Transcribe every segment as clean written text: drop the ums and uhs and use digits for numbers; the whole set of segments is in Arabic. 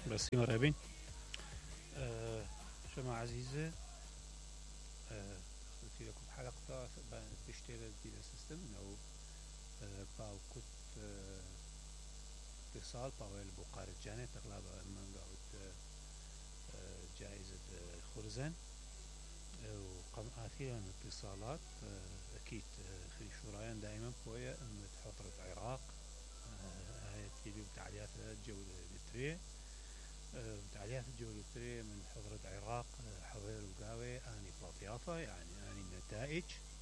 بس مرحبين. شما عزيزة، قلت لكم حلقة بشتغل دي السيستم أو باو كنت اتصال باو البقار الجاني تغلب من قاعد جائزة خرزان وقم آثيرا اتصالات أكيد في شرايان دائما بويا أن حضرة العراق هاي تجيب تعليقات الجولة التريه تعليقات الجولة التريه من حضرة العراق حضير وقاوي أني بلاطيافة يعني أني النتائج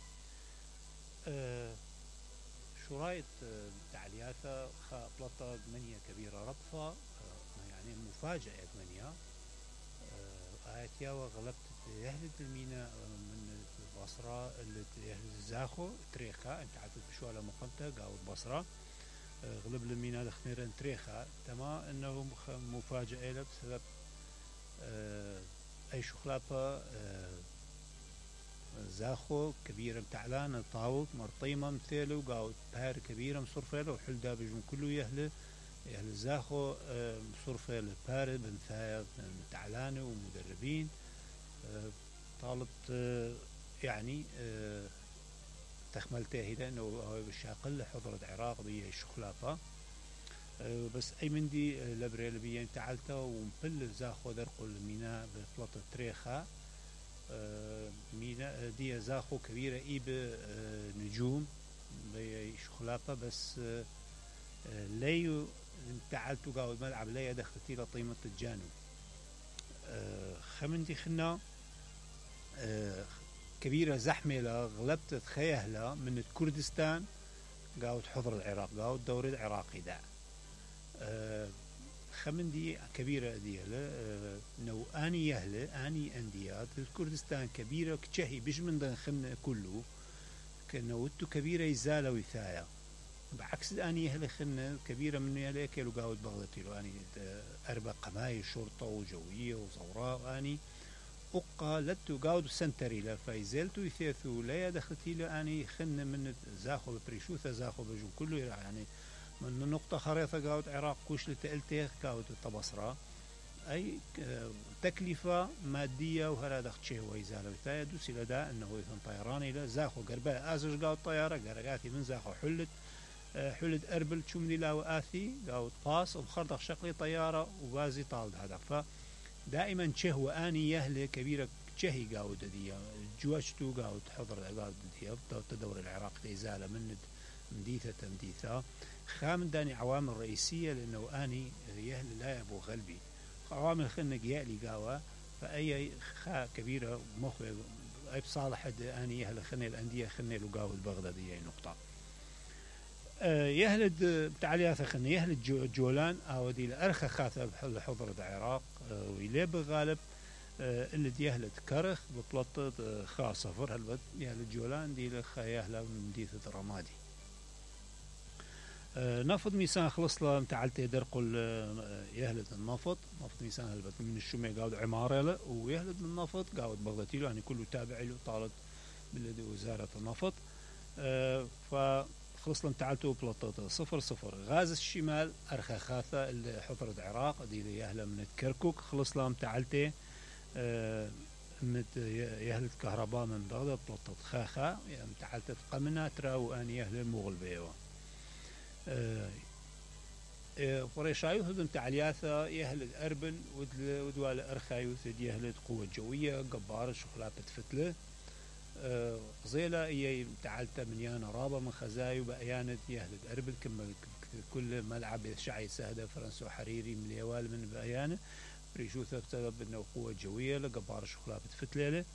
شرايط تعليقات بلاطة منية كبيرة ربطة يعني المفاجأة منية آياتيا وغلبت يهلد المينا من البصرة اللي يهلد الزاخو تريخا انت عارف بشوالة مقامتة قاو البصرة غلب المينا لخنيرا تريخا تما انه مفاجأة له بسبب اي شخلابة زاخو كبيرة متعلان طاوط مرطيمة مثيله قاو بهار كبيرة مصرفة وحل دابجون كله يهل زاخو مصرفة لبار بنثايا متعلانة ومدربين طالت يعني تخملته هنا انه بالشاقل حضرة العراق بيه الشخلافة بس اي من دي لبريل بيه تعالته ومبل زاخو درقل مينا بفلطة تريخة مينا دي زاخو كبيرة ايب نجوم بيه شخلافة بس ليو تعالتو قاو الملعب ليا دخلتي لطيمة الجانو خمن دي خنا كبيرة زحمة غلبت تخيهلا من كردستان قاو حضر العراق قاو الدوري العراقي دا خمن دي كبيرة ديالا نو اني يهلا اني انديات الكردستان كبيرة كشهي بيش من دن خن كله كنوتو كبيرة يزالة وثايا بعكس اني يهلا خن كبيرة من يهلا كيلو قاو بغلتي له اني اربع قماي شرطة وجوية وزوراء اني أقا لتو قاود سنتري لا فايزلتو يثيثو لا دخلتي له اني خن من زاخو بريشوثة زاخو بجون كله يعني من نقطة خريطة قاود عراق كوش لتقلتيخ قاود الطبصرة أي تكلفة مادية وهلا دخل شيء ويزالة وثايا دوسي لدا أنه يثن طيراني لا زاخو قرباء آزج قاود طيارة قرقاتي من زاخو حلت أربل شمدي لا وآثي قاود باص ومخرطخ شقلي طيارة وبازي طالد هذا دائما شه واني يهله كبيره شهي قاود دي جوجتو قاود حضر قاود دي تدور العراق ازاله من مديثه خامن داني عوامل رئيسيه لانه اني يهل لا ابو غلبي عوامل خنق يالي قاوه فاي خا كبيره مخ اي بصالح اني يهل خني الانديه خني له قاود بغداديه نقطه يهلد تعاليات خني يهلد جولان او دي الارخى خاثه بحل حضر العراق ويلي بغالب اللي يهلد كرخ ببلطة خاصفر هلبت يهلد جولان دي لخا يهلا من مديثة الرمادي نفض ميسان خلص له متعلته درقل يهلد النفط نفط ميسان هلبت من الشمي قاود عمارة له ويهلد النفط قاود بغدتي له يعني كله تابع له طالت بلدي وزارة النفط خلص لهم تعالتوا بلطة 0-0 غاز الشمال أرخى خاثة اللي حضر العراق دي يهلا من كركوك خلص لهم تعالته يهلت كهرباء من بغداد بلطة خاخة يعني تعالته قمنا ترى وأن يهل المغل بيوا فريشايو هذم تعلياثة يهل أربل ودوال أرخايوث يهل قوة جوية جبارة شخلات فتله زيلا هي تعالت من يانا رابا من خزايو بأيانة يهلد أربل كل ملعب شعي سهدة فرنسا وحريري من اليوال من بأيانة بريشوثة بسبب أنه قوة جوية لقبار شخلابة فتلالة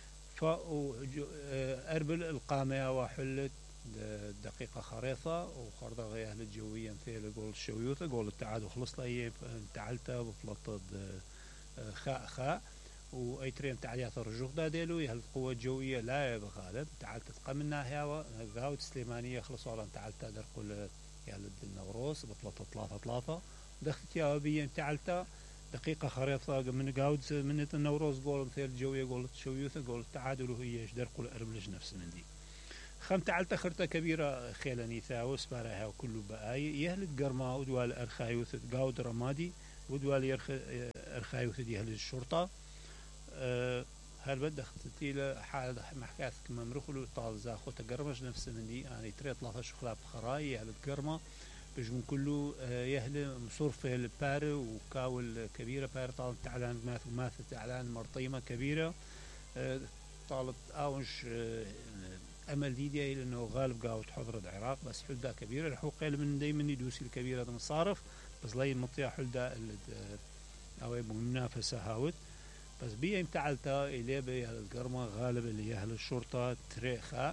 فأربل القامة وحلت دقيقة خريطة وخرطة يهلد جوية مثل قول الشويوثة قول التعاد وخلص هي تعالتها بفلطة خاء واي تريم تعليات الرجوع دا ديلو يهل القوة الجوية لا بغالب تعالت تقمنا هيا غاوت سليمانية خلصوا على تعالت درقل يهل النوروس بطلطة 3 دخلت يا بيا تعالت دقيقة خريطة من غاوت من النوروس قول مثل الجوية قول شويوثة قول التعادل هي درقل اربلج نفس من دي خم تعالت خرطة كبيرة خيلاني ثاوس بارها وكله بآي يهل قرما ودوال ارخايوث قاود رمادي ودوالي أرخاي وثدي أهل الشرطة هل بدك تتيله حال محكاث كما مرخلو طال زاخو تقرمش نفس من دي يعني تري 13 خلاف خراي يهل القرمة بجمن كله يهل مصرفة البار وكاول كبيرة بار طال تعلان ماث تعلان مرطيمة كبيرة طالت أونش أمل دي لأنه غالب قاوت حضر العراق بس حلدا كبيرة رح قيل من دايما يدوسي الكبيرة مصارف بس لي المطيع حلدا أو منافسة هاوت بس بيهم تعلتا إليه بيه القرمة غالب اللي أهل الشرطة تريخا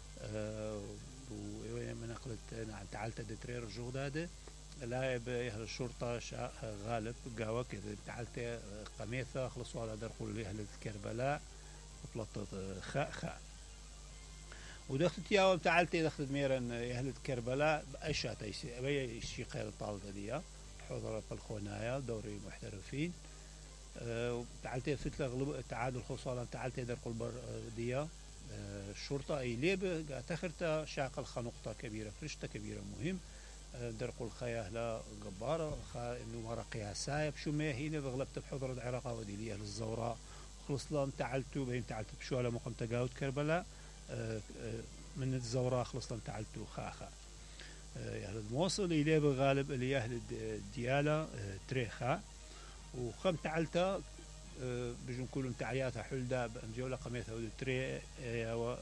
ومن أقلت تعلتا دترير جغدادة لا بيه أهل الشرطة غالب قاوة كذا تعلتا قميثة خلصوا على درقوا لأهل كربلاء وطلطت خاء ودخلت ياهم تعلتا دخلت ميرا أهل كربلاء أشياء أبي شيء قيل الطالة دي حضر بالخونايا دوري محترفين تعالتي فتلة غلب تعادل خصوصا تعالتي در قلبر ديا الشرطة أي ليب تخرت شاقل خنقطة كبيرة فرشتة كبيرة مهم در قل خياه لا جبارة إنه مرة قياساية بشو ما هي غلبت بحضر العراق وديلية للزوراء خلص لهم تعلتوا بين تعلتوا بشو على مقام تجاوز كربلاء من الزوراء خلص لهم تعلتوا خاخا يعني الموصل إليه بغالب اللي أهل الديالة تريخا وخم تعلتا بجون كلهم تعلياتها حلدا بأمجولة قميثها ودتري يا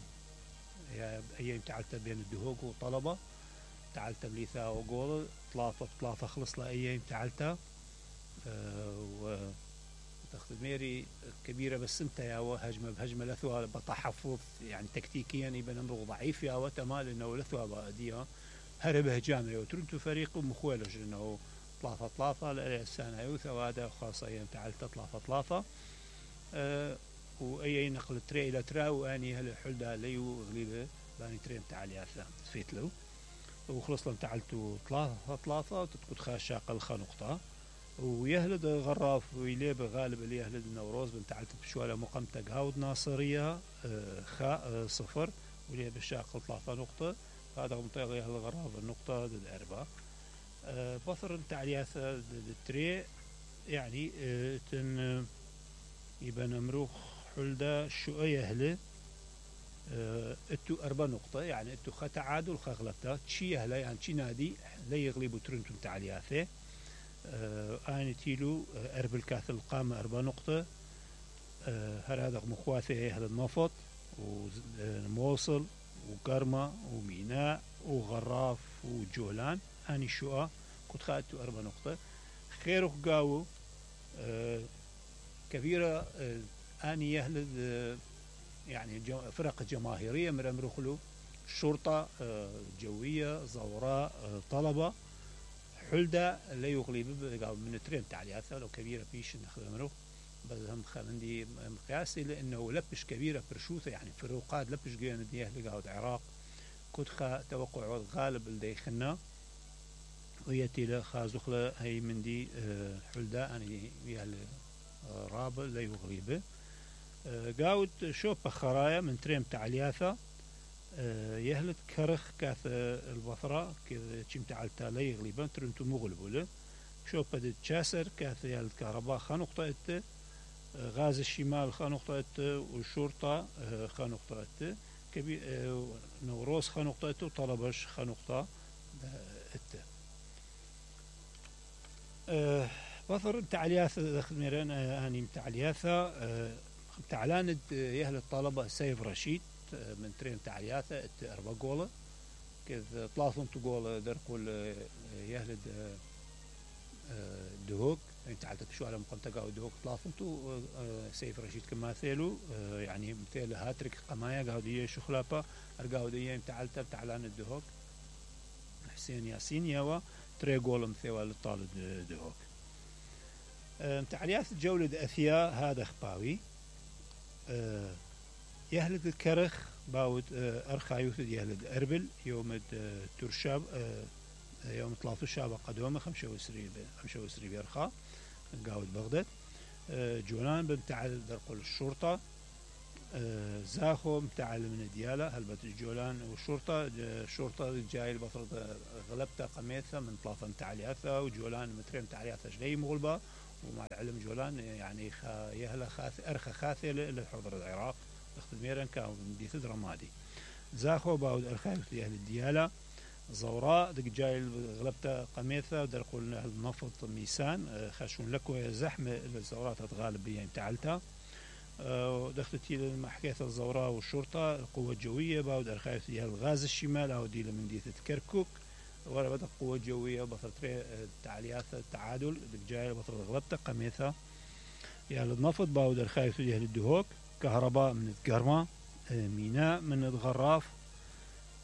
أيام تعلتا بين الدهوق وطلبة تعلتا بليثا وقول طلافة خلص لا أيام تعلتا وتاخذ ميري كبيرة بس انت يا هجمة بهجمة لثوها بتحفظ يعني تكتيكيا يبقى نمرق ضعيف يا وتمال انه لثوها بأديها هرب هجامي وترنتو فريق مخولج انه طلافة للسنة يوثا وهذا خاصة أيام تعلت طلافة وأي نقل تري إلى ترا وأني هل حلدا ليو غليبة باني تري متعلياثا فيتلو وخلص لهم تعلتو طلافة تتكد خاشاق الخنقطة ويهلد غراف ويليب غالب اللي يهلد النوروز بن تعلت بشوالة مقامتة قاود ناصرية خاء صفر وليب الشاق طلافة نقطة هذا منطقة يهل غراف النقطة ضد أربعة بصر التعليات التري يعني تن يبقى نمروخ حلدا شو يهله اتو 4 نقطة يعني اتو تعادل خغلبتا تشي يهله يعني تشي نادي لا يغلبوا ترنتم تعلياته آني تيلو أربل كاث القامة 4 نقطة هذا مخواثي يهل النفط وموصل وقرمة وميناء وغراف وجولان أني شو كنت خاتو 4 نقطة خيرك قاو كبيرة أني يهلد يعني فرق جماهيرية مرخلو شرطة جوية زوراء طلبة حلدة لا يغلب من ترين تعلياتها لو كبيرة بيش نخدمه بس هم خلندي مقياسي لأنه لبش كبيرة برشوثة يعني فروقات لبش جينا ديه لقاود العراق كنت توقع غالب اللي خنا وياتي له خازخله هي من دي حلدة يعني ويا رابع لا يغلبه قاود شوب خرايا من تريم تعلياثا يهلت كرخ كاث البصرة كذا كم تعلتا لا يغلبان ترنتو مغلبو له شوب بدت تشاسر كاث يهلت كهرباء خنقطة ات غاز الشمال خنقطة ات والشرطة خنقطة ات كبير نوروز خنقطة ات وطلبش خنقطة ات بصر تعلياث ميران اني تعلياثا تعلان يهل الطلبة سيف رشيد من ترين تعلياثا 4 جولة كذا 3 جولة درقول يهل دهوك انت تعلت شو على مقنطقة دهوك 3 سيف رشيد كما ثيلو يعني مثل هاتريك قمايا قاودية شخلابا ارقاودية تعلت تعلان الدهوك حسين ياسين يوا 3 جولة مثيوا للطالب دهوك تعليات جولة أثياء هذا خباوي يهلد الكرخ باود أرخايوث يهلد أربل يوم ترشاب يوم 3 شابة قدومة 25 بيرخا قاود بغداد جولان بنتعال درقل الشرطة زاخو متعلم من دياله هلبت الجولان الشرطة جاي البطرة غلبته قميثة من طلافة تعلياثة وجولان مترين تعلياثة جلي مغلبة ومع العلم جولان يعني يهلا أرخى خاثية للحضر العراق اخت ميرن كان دي ثدر مادي زاخو باود أرخايف لأهل الديالة زوراء دق جاي غلبته قميثة ودر قلنا النفط ميسان خشون لكو زحمة الزوراء تتغالب بيان تعلتها دخلت إلى حكاية الزوراء والشرطة القوة الجوية باود أرخايف فيها الغاز الشمال أو دي من ديثة كركوك ورا بدأ القوة الجوية بطل تعليات التعادل دق جاي بطل غلبته قميثة يعني النفط باود أرخايف فيها الدهوك كهرباء من الكرمة ميناء من الغراف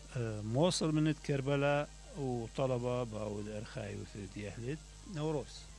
موصل من كربلاء وطلبة باود أرخايف فيها نوروس